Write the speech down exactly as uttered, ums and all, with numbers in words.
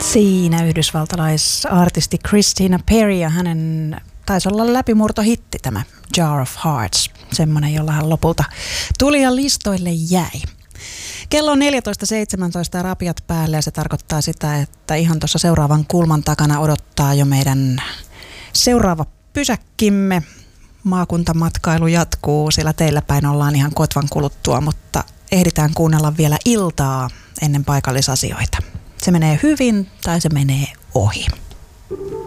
Siinä yhdysvaltalaisartisti Christina Perri ja hänen taisi olla läpimurtohitti tämä Jar of Hearts, semmoinen, jolla hän lopulta tuli ja listoille jäi. Kello on neljätoista seitsemäntoista ja rapiat päälle ja se tarkoittaa sitä, että ihan tuossa seuraavan kulman takana odottaa jo meidän seuraava pysäkkimme. Maakuntamatkailu jatkuu, sillä teillä päin ollaan ihan kotvan kuluttua, mutta ehditään kuunnella vielä iltaa ennen paikallisasioita. Se menee hyvin tai se menee ohi.